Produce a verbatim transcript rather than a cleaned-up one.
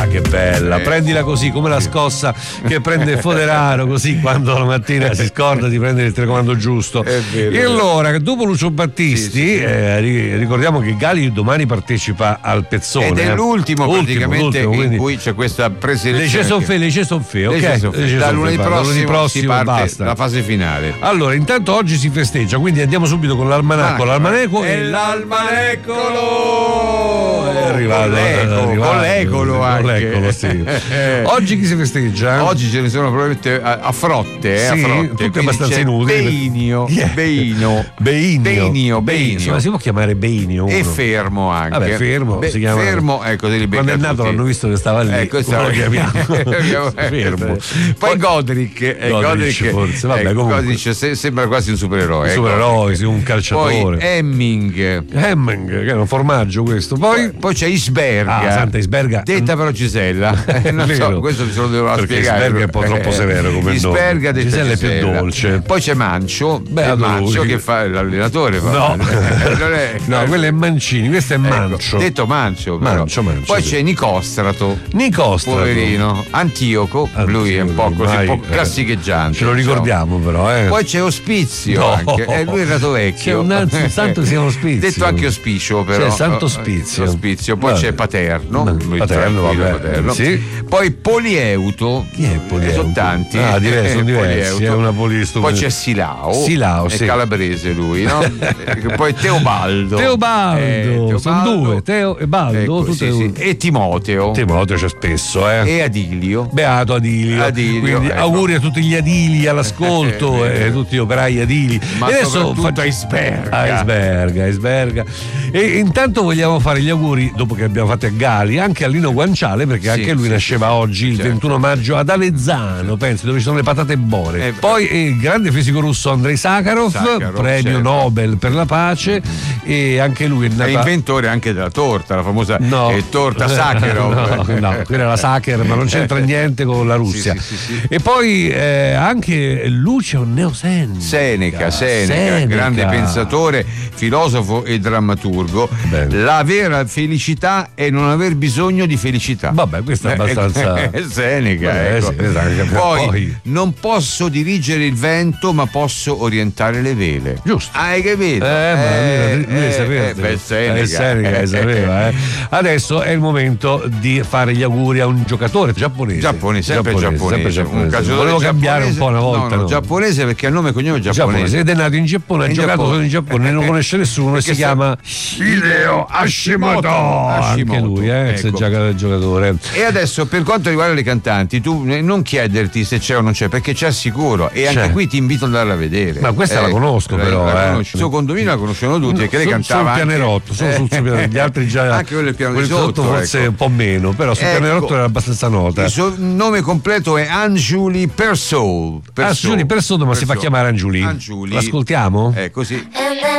che bella, Eh. prendila così come la scossa che prende Foderaro, così quando la mattina si scorda di prendere il telecomando giusto. È vero, E allora, dopo Lucio Battisti, Sì, sì. eh, ri- ricordiamo che Gali domani partecipa al Pezzone. Ed è eh. l'ultimo, praticamente l'ultimo, in quindi cui c'è questa le preselezione. Cesonfe, le Cesonfe, ok? Le Cesonfe. Le Cesonfe, Da lunedì va, da prossimo, lunedì prossimo si parte basta. la fase finale. Allora, intanto oggi si festeggia, quindi andiamo subito con l'almanacco. Ah, L'almanacco è e l'almaneccolo! È arrivato, Con è l'eco, arrivato. con l'ecolo Con anche. l'ecolo, sì. Oggi chi si festeggia? Oggi ce ne sono probabilmente a, a frotte, eh, Sì, a frotte. tutti Quindi abbastanza c'è inutili. Beinio, Chi è? Beino, Beinio. Beinio, Beinio. Ma si può chiamare Beinio uno? E fermo anche. Vabbè, fermo Be- si chiama. Fermo, ecco, li becca Quando è nato tutti. l'hanno visto che stava lì. Ecco, come lo chiamiamo? Fermo. Poi Godric, eh, Godric, Godric, forse, vabbè, eh, comunque. Godric se- sembra quasi un supereroe. Un eh, supereroe, Godric. sì, un calciatore. Poi Hemming. Hemming, che è un formaggio questo. Poi, Poi c'è Isberga. Ah, Santa Isberga. Detta però Gisella. Eh, non Vero. so, questo mi sono dovuto Perché spiegare. Isberga è un po' troppo severo come Isberga, nome. detta Gisella è più Gisella. dolce. Poi c'è Mancio. Beh, è adoro Mancio lui. che fa l'allenatore. fa- No, Non è- no, quello è Mancini, questo è Ecco, Mancio. detto Mancio, però. Mancio, Mancio, Poi sì. c'è Nicostrato, Nicostrato. poverino. Antioco, lui è un po' così, un po' Ormai, eh, classicheggiante. Ce lo diciamo. ricordiamo però, eh. Poi c'è Ospizio No. anche, e lui è nato C'è vecchio. un altro- un santo che si chiama Ospizio. Detto anche Ospicio, però. C'è Santo Ospizio. Ospizio. Poi Vabbè. c'è Paterno, Ma- lui Paterno, tranquillo, vabbè, Paterno. sì. Poi Polieuto. Chi è Polieuto? Sono tanti. Ah, diversi, sono Eh, diversi, Polieuto. è una polistu- Poi c'è Silao. Silao, è sì. calabrese lui, no? Eh, Poi Teobaldo. Teobaldo, Eh, sono due, Teo e Baldo, Ecco, tutte sì, e sì. due. E Timoteo. Timoteo c'è spesso, eh. E Adilio. Beato Adilio. Adilio, Quindi ecco. auguri a tutti gli adili all'ascolto Eh, e a tutti gli operai adili. Ma e adesso soprattutto a Isberga. a Isberga, Isberga. E intanto vogliamo fare gli auguri, dopo che abbiamo fatto a Gali, anche a Lino Guanciale, perché Sì, anche lui sì, nasceva sì, oggi, il certo. ventuno maggio, ad Avezzano, pensi, dove ci sono le patate buone. Eh, Poi eh, il grande fisico russo Andrei Sakharov, Sakharov, premio certo. Nobel per la pace, e anche lui è È nato. inventore anche della torta, la famosa No. eh, torta Sakharov. no, no, quella è la Sacher, ma non c'entra niente con la Russia. Sì, sì, sì, sì. E poi eh, anche Lucio Neosenica. Seneca, Seneca, Seneca. grande pensatore, filosofo e drammaturgo. Bene. La vera felicità è non aver bisogno di felicità. Vabbè, questo è abbastanza. Seneca, Beh, ecco. sì, esatto. Poi, Poi- non posso dirigere il vento, ma posso orientare le vele. Giusto. Hai capito? Eh, ma lui, lui eh, sapeva. eh, beh, Seneca. Eh, Seneca, Eh, eh, sapeva, eh. eh. Adesso è il momento di fare gli auguri a un giocatore giapponese. Giapponese, sempre giapponese, sempre giapponese. un calciatore Volevo cambiare un giapponese. po' una volta. No, no, no. giapponese perché ha nome e cognome giapponese. Giapponese ed è nato in Giappone, ha In giocato Giappone. solo in Giappone, non conosce nessuno e Perché si se- chiama Hideo Hashimoto. Anche Hashimoto, lui, eh, ex ecco. gioca- giocatore. E adesso per quanto riguarda le cantanti, tu eh, non chiederti se c'è o non c'è, perché c'è sicuro. E anche C'è. qui ti invito ad andarla a vedere. Ma questa la conosco, la- però, la eh. conosci. Il suo condominio la conoscono tutti, perché lei Sul- cantava sul anche- pianerotto, solo sul suo pianerotto, gli altri già anche quello del piano di quelli sotto, forse ecco. un po' meno, però sul Ecco. pianerotto era abbastanza nota. Il suo nome completo è Anjuli Persaud. Angiuli per sotto, ma si fa chiamare Angiuli. Angiuli. L'ascoltiamo? È così. And then